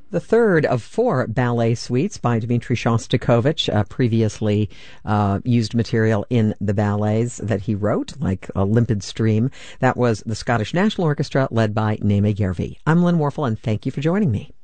The third of four ballet suites by Dmitri Shostakovich, previously used material in the ballets that he wrote, like A Limpid Stream. That was the Scottish National Orchestra, led by Naima Järvi. I'm Lynn Warfel, and thank you for joining me.